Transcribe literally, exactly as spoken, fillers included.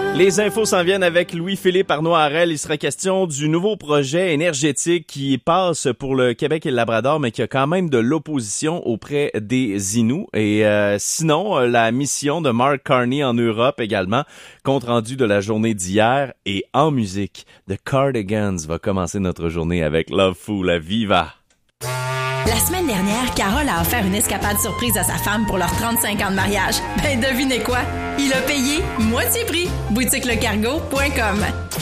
Les infos s'en viennent avec Louis-Philippe Arnaud-Harel. Il sera question du nouveau projet énergétique qui passe pour le Québec et le Labrador, mais qui a quand même de l'opposition auprès des Inuits. Et euh, sinon, la mission de Mark Carney en Europe également. Compte rendu de la journée d'hier. Et en musique, The Cardigans va commencer notre journée avec Loveful à Viva. La semaine dernière, Carole a offert une escapade surprise à sa femme pour leurs trente-cinq ans de mariage. Ben, devinez quoi? Il a payé moitié prix. boutique le cargo point com.